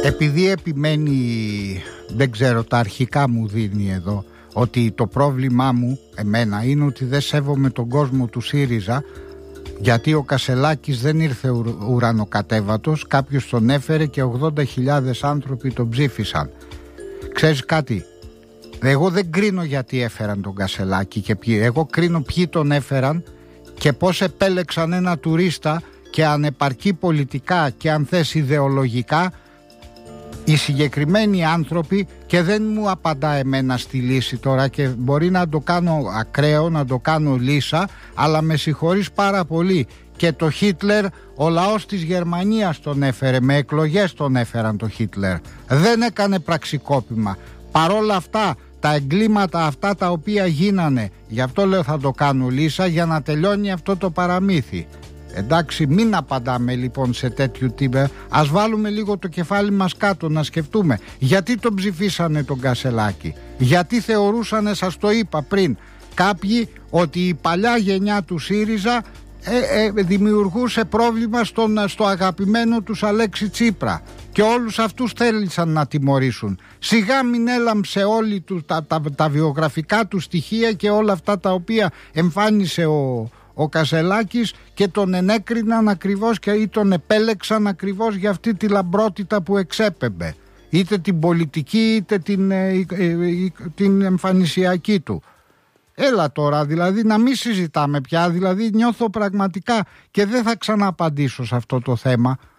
Επειδή επιμένει, δεν ξέρω, τα αρχικά μου δίνει εδώ, ότι το πρόβλημά μου εμένα είναι ότι δεν σέβομαι τον κόσμο του ΣΥΡΙΖΑ, γιατί ο Κασελάκης δεν ήρθε ουρανοκατέβατος, κάποιος τον έφερε και 80.000 άνθρωποι τον ψήφισαν. Ξέρεις κάτι, εγώ δεν κρίνω γιατί έφεραν τον Κασελάκη και ποιοι, εγώ κρίνω ποιοι τον έφεραν και πώς επέλεξαν ένα τουρίστα και ανεπαρκή πολιτικά και αν θες ιδεολογικά οι συγκεκριμένοι άνθρωποι, και δεν μου απαντά εμένα στη λύση τώρα και μπορεί να το κάνω ακραίο, να το κάνω λύσα, αλλά με συγχωρείς πάρα πολύ, και το Χίτλερ ο λαός της Γερμανίας τον έφερε, με εκλογές τον έφεραν το Χίτλερ, δεν έκανε πραξικόπημα. Παρόλα αυτά τα εγκλήματα αυτά τα οποία γίνανε, γι' αυτό λέω θα το κάνω λύσα για να τελειώνει αυτό το παραμύθι. Εντάξει, μην απαντάμε λοιπόν σε τέτοιου τύπου. Ας βάλουμε λίγο το κεφάλι μας κάτω να σκεφτούμε γιατί τον ψηφίσανε τον Κασελάκη, γιατί θεωρούσανε, σας το είπα πριν, κάποιοι ότι η παλιά γενιά του ΣΥΡΙΖΑ δημιουργούσε πρόβλημα στο αγαπημένο τους Αλέξη Τσίπρα και όλους αυτούς θέλησαν να τιμωρήσουν. Σιγά μην έλαμψε όλοι τα βιογραφικά του στοιχεία και όλα αυτά τα οποία εμφάνισε ο Κασελάκης και τον ενέκριναν ακριβώς ή τον επέλεξαν ακριβώς για αυτή τη λαμπρότητα που εξέπεμπε, είτε την πολιτική είτε την εμφανισιακή του. Έλα τώρα, δηλαδή να μην συζητάμε πια, δηλαδή νιώθω πραγματικά και δεν θα ξανααπαντήσω σε αυτό το θέμα.